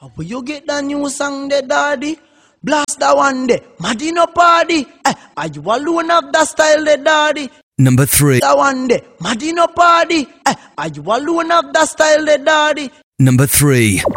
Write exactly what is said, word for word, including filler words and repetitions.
Where you get the new song there, daddy? Blast that one there, Madino party. Eh, are you alone of that style there, daddy? Number three. That one there, Madino party. Eh, are you alone of that style there, daddy? Number three.